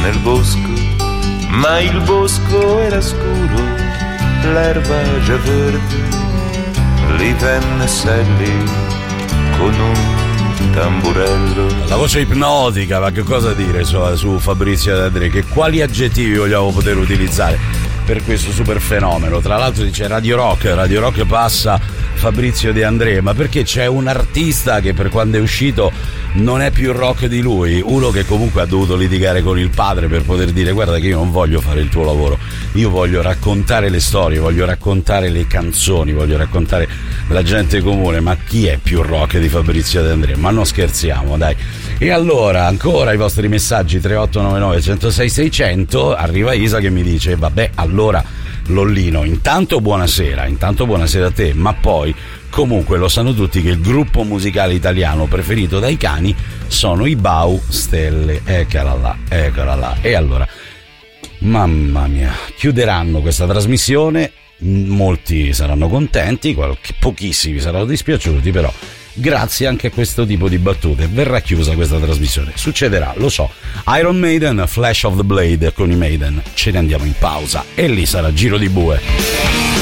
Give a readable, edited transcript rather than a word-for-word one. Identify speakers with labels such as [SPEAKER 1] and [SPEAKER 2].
[SPEAKER 1] nel bosco, ma il bosco era scuro, l'erba già verde, lì venne Sally con un tamburello.
[SPEAKER 2] La voce ipnotica, ma che cosa dire su Fabrizio De André? Che quali aggettivi vogliamo poter utilizzare per questo super fenomeno? Tra l'altro dice Radio Rock passa Fabrizio De André, ma perché c'è un artista che per quando è uscito non è più rock di lui, uno che comunque ha dovuto litigare con il padre per poter dire guarda che io non voglio fare il tuo lavoro, io voglio raccontare le storie, voglio raccontare le canzoni, voglio raccontare la gente comune. Ma chi è più rock di Fabrizio De André? Ma non scherziamo, dai. E allora ancora i vostri messaggi 3899 106 600. Arriva Isa che mi dice vabbè, allora Lollino, intanto buonasera a te, ma poi comunque lo sanno tutti che il gruppo musicale italiano preferito dai cani sono i Bau Stelle. Eccola là. E allora, mamma mia, chiuderanno questa trasmissione, molti saranno contenti, pochissimi saranno dispiaciuti, però grazie anche a questo tipo di battute verrà chiusa questa trasmissione. Succederà, lo so. Iron Maiden, Flash of the Blade con i Maiden. Ce ne andiamo in pausa e lì sarà giro di bue.